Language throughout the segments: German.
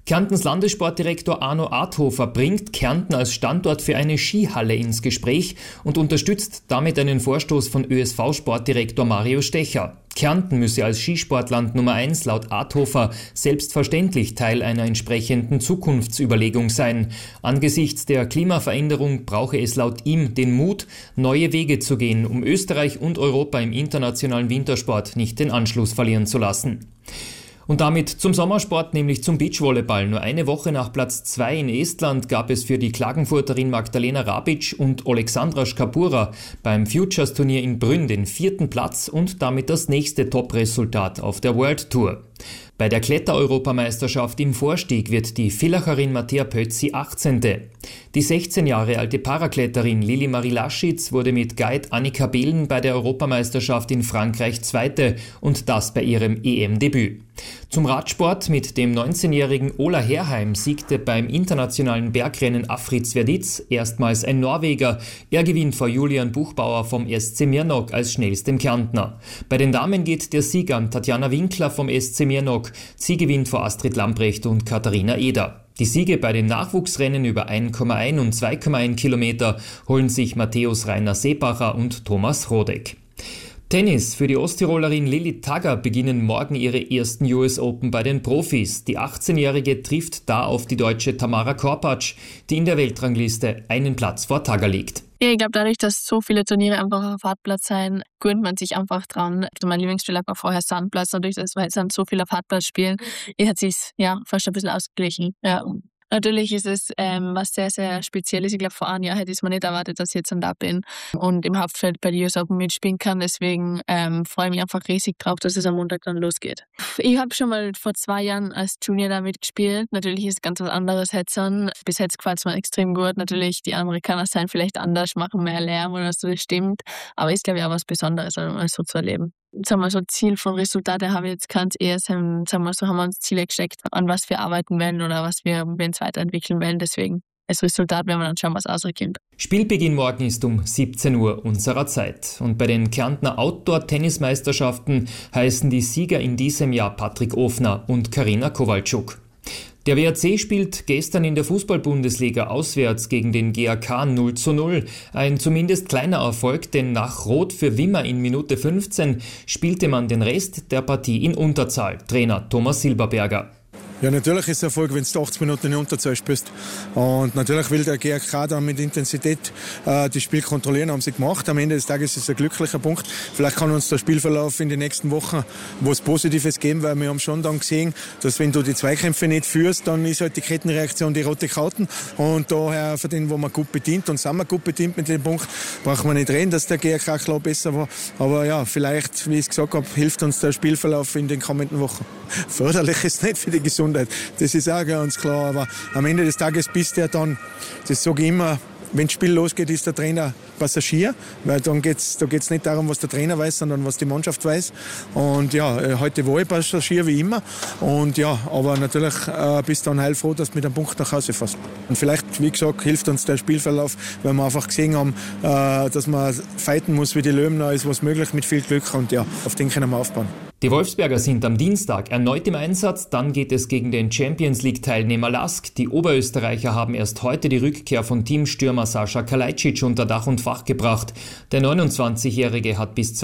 Kärntens Landessportdirektor Arno Arthofer bringt Kärnten als Standort für eine Skihalle ins Gespräch und unterstützt damit einen Vorstoß von ÖSV-Sportdirektor Mario Stecher. Kärnten müsse als Skisportland Nummer 1 laut Arthofer selbstverständlich Teil einer entsprechenden Zukunftsüberlegung sein. Angesichts der Klimaveränderung brauche es laut ihm den Mut, neue Wege zu gehen, um Österreich und Europa im internationalen Wintersport nicht den Anschluss verlieren zu lassen. Und damit zum Sommersport, nämlich zum Beachvolleyball. Nur eine Woche nach Platz 2 in Estland gab es für die Klagenfurterin Magdalena Rabic und Oleksandra Skapura beim Futures-Turnier in Brünn den 4. Platz und damit das nächste Top-Resultat auf der World Tour. Bei der Kletter-Europameisterschaft im Vorstieg wird die Villacherin Mattea Pözzi 18. Die 16 Jahre alte Parakletterin Lili Marie Laschitz wurde mit Guide Annika Behlen bei der Europameisterschaft in Frankreich 2. und das bei ihrem EM-Debüt. Zum Radsport: Mit dem 19-jährigen Ola Herheim siegte beim internationalen Bergrennen Afrit Sverditz erstmals ein Norweger. Er gewinnt vor Julian Buchbauer vom SC Mirnok als schnellstem Kärntner. Bei den Damen geht der Sieg an Tatjana Winkler vom SC Mirnok. Sie gewinnt vor Astrid Lambrecht und Katharina Eder. Die Siege bei den Nachwuchsrennen über 1,1 und 2,1 Kilometer holen sich Matthäus Rainer Seebacher und Thomas Rodek. Tennis: Für die Osttirolerin Lilith Tagger beginnen morgen ihre ersten US Open bei den Profis. Die 18-Jährige trifft da auf die Deutsche Tamara Korpatsch, die in der Weltrangliste einen Platz vor Tagger liegt. Ja, ich glaube, dadurch, dass so viele Turniere einfach auf Hartplatz sein, gewöhnt man sich einfach dran. Mein Lieblingsspiel war vorher Sandplatz, dadurch, dass wir jetzt so viel auf Hartplatz spielen, hat sich fast ein bisschen ausgeglichen. Ja. Natürlich ist es was sehr, sehr Spezielles. Ich glaube, vor einem Jahr hätte ich es mir nicht erwartet, dass ich jetzt da bin und im Hauptfeld bei den US Open mitspielen kann. Deswegen freue ich mich einfach riesig drauf, dass es am Montag dann losgeht. Ich habe schon mal vor 2 Jahren als Junior da mitgespielt. Natürlich ist es ganz was anderes jetzt an. Bis jetzt gefällt es mir extrem gut. Natürlich, die Amerikaner seien vielleicht anders, machen mehr Lärm oder so, das stimmt. Aber ist, glaube ich, auch was Besonderes, mal so zu erleben. Sagen wir so, Ziel von Resultate habe ich jetzt ganz eher, sagen wir so, haben wir uns Ziele gesteckt, an was wir arbeiten werden oder was wir uns weiterentwickeln werden. Deswegen, als Resultat werden wir dann schauen, was rauskommt. Spielbeginn morgen ist um 17 Uhr unserer Zeit. Und bei den Kärntner Outdoor-Tennismeisterschaften heißen die Sieger in diesem Jahr Patrick Ofner und Karina Kowalczuk. Der WRC spielt gestern in der Fußball-Bundesliga auswärts gegen den GAK 0:0. Ein zumindest kleiner Erfolg, denn nach Rot für Wimmer in Minute 15 spielte man den Rest der Partie in Unterzahl. Trainer Thomas Silberberger. Ja, natürlich ist es Erfolg, wenn du 80 Minuten in Unterzahl spielst. Und natürlich will der GAK dann mit Intensität das Spiel kontrollieren, haben sie gemacht. Am Ende des Tages ist es ein glücklicher Punkt. Vielleicht kann uns der Spielverlauf in den nächsten Wochen was Positives geben, weil wir haben schon dann gesehen, dass wenn du die Zweikämpfe nicht führst, dann ist halt die Kettenreaktion die rote Karten. Und daher für den, wo man gut bedient, und sind wir gut bedient mit dem Punkt, brauchen wir nicht reden, dass der GAK klar besser war. Aber ja, vielleicht, wie ich es gesagt habe, hilft uns der Spielverlauf in den kommenden Wochen. Förderlich ist nicht für die Gesundheit. Das ist auch ganz klar, aber am Ende des Tages bist du dann, das sage ich immer, wenn das Spiel losgeht, ist der Trainer Passagier, weil da geht's nicht darum, was der Trainer weiß, sondern was die Mannschaft weiß. Und ja, heute war ich Passagier wie immer. Und ja, aber natürlich bist du dann heilfroh, dass du mit einem Punkt nach Hause fährst. Und vielleicht, wie gesagt, hilft uns der Spielverlauf, weil wir einfach gesehen haben, dass man fighten muss wie die Löwen, da ist was möglich mit viel Glück und ja, auf den können wir aufbauen. Die Wolfsberger sind am Dienstag erneut im Einsatz, dann geht es gegen den Champions-League-Teilnehmer LASK. Die Oberösterreicher haben erst heute die Rückkehr von Teamstürmer Sascha Kalajdzic unter Dach und Fach gebracht. Der 29-Jährige hat bis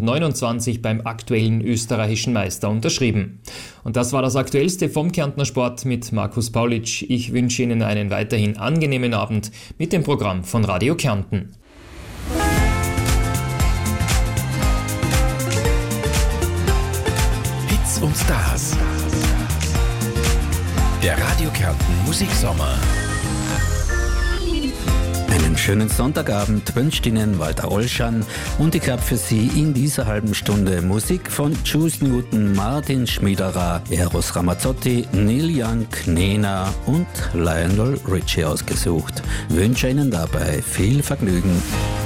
2029 beim aktuellen österreichischen Meister unterschrieben. Und das war das Aktuellste vom Kärntner Sport mit Markus Paulitsch. Ich wünsche Ihnen einen weiterhin angenehmen Abend mit dem Programm von Radio Kärnten. Und Stars. Der Radio Kärnten Musiksommer. Einen schönen Sonntagabend wünscht Ihnen Walter Olschan und ich habe für Sie in dieser halben Stunde Musik von Juice Newton, Martin Schmiederer, Eros Ramazzotti, Neil Young, Nena und Lionel Richie ausgesucht. Wünsche Ihnen dabei viel Vergnügen.